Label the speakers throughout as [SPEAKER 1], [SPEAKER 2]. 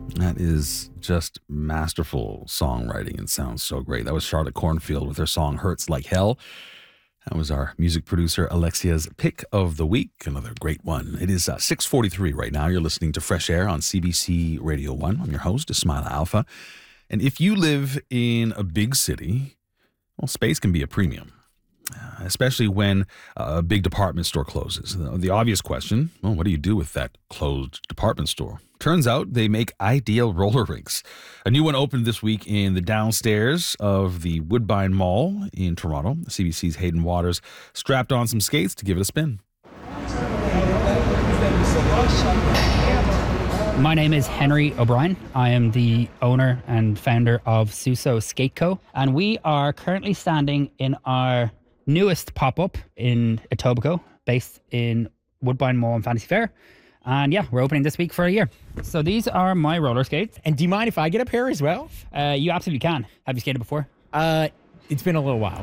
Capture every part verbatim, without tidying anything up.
[SPEAKER 1] That is just masterful songwriting and sounds so great. That was Charlotte Cornfield with her song Hurts Like Hell. That was our music producer Alexia's pick of the week. Another great one. It is uh, six forty-three right now. You're listening to Fresh Air on C B C Radio one. I'm your host, Ismaila Alfa. And if you live in a big city, well, space can be a premium, uh, especially when a big department store closes. The, the obvious question, well, what do you do with that closed department store? Turns out they make ideal roller rinks. A new one opened this week in the downstairs of the Woodbine Mall in Toronto. C B C's Hayden Waters strapped on some skates to give it a spin.
[SPEAKER 2] My name is Henry O'Brien. I am the owner and founder of Suso Skate Co. And we are currently standing in our newest pop-up in Etobicoke, based in Woodbine Mall and Fantasy Fair. And yeah, we're opening this week for a year. So these are my roller skates.
[SPEAKER 3] And do you mind if I get a pair as well?
[SPEAKER 2] Uh, you absolutely can. Have you skated before?
[SPEAKER 3] Uh, it's been a little while.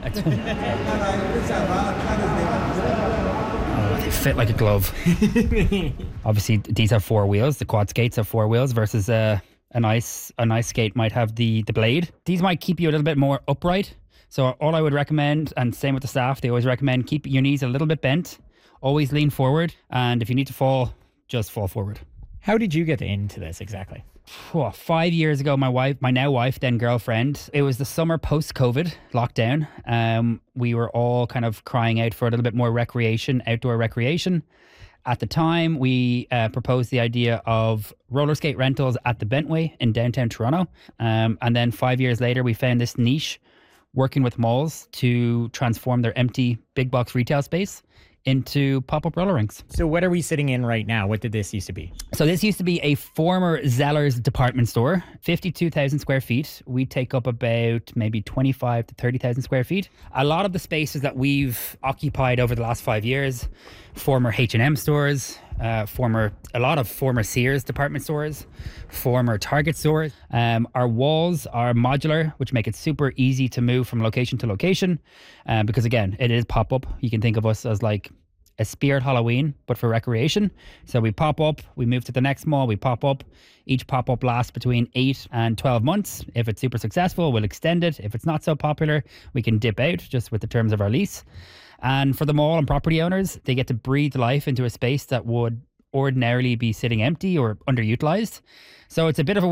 [SPEAKER 2] Oh, they fit like a glove. Obviously, these have four wheels. The quad skates have four wheels versus uh, a nice a nice skate might have the, the blade. These might keep you a little bit more upright. So all I would recommend, and same with the staff, they always recommend keep your knees a little bit bent. Always lean forward. And if you need to fall, just fall forward.
[SPEAKER 3] How did you get into this exactly?
[SPEAKER 2] Oh, five years ago, my wife, my now wife, then girlfriend, it was the summer post-COVID lockdown. Um, we were all kind of crying out for a little bit more recreation, outdoor recreation. At the time, we uh, proposed the idea of roller skate rentals at the Bentway in downtown Toronto. Um, and then five years later, we found this niche working with malls to transform their empty big box retail space into pop-up roller rinks.
[SPEAKER 3] So what are we sitting in right now? What did this used to be?
[SPEAKER 2] So this used to be a former Zellers department store, fifty-two thousand square feet. We take up about maybe twenty-five to thirty thousand square feet. A lot of the spaces that we've occupied over the last five years, former H and M stores, uh, former a lot of former Sears department stores, former Target stores. Um, our walls are modular, which make it super easy to move from location to location. Uh, because again, it is pop-up. You can think of us as like a Spirit Halloween, but for recreation. So we pop up, we move to the next mall, we pop up. Each pop-up lasts between eight and twelve months. If it's super successful, we'll extend it. If it's not so popular, we can dip out just with the terms of our lease. And for the mall and property owners, they get to breathe life into a space that would ordinarily be sitting empty or underutilized. So it's a bit of a